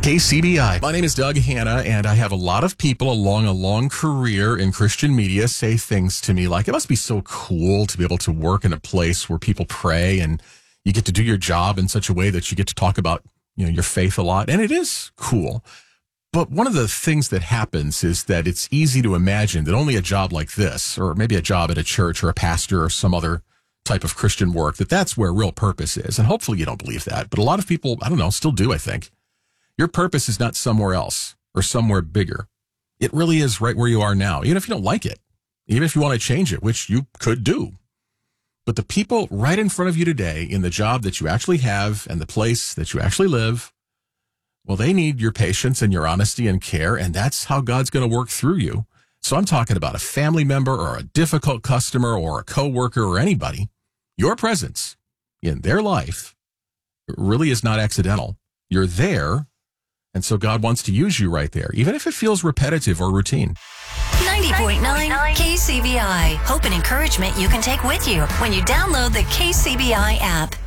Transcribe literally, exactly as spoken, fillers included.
K C B I. My name is Doug Hanna, and I have a lot of people along a long career in Christian media say things to me like, it must be so cool to be able to work in a place where people pray and you get to do your job in such a way that you get to talk about, you know, your faith a lot. And it is cool. But one of the things that happens is that it's easy to imagine that only a job like this, or maybe a job at a church or a pastor or some other type of Christian work, that that's where real purpose is. And hopefully you don't believe that. But a lot of people, I don't know, still do, I think. Your purpose is not somewhere else or somewhere bigger. It really is right where you are now, even if you don't like it, even if you want to change it, which you could do. But the people right in front of you today in the job that you actually have and the place that you actually live, well, they need your patience and your honesty and care, and that's how God's going to work through you. So I'm talking about a family member or a difficult customer or a coworker or anybody. Your presence in their life really is not accidental. You're there. And so God wants to use you right there, even if it feels repetitive or routine. ninety point nine K C B I. Hope and encouragement you can take with you when you download the K C B I app.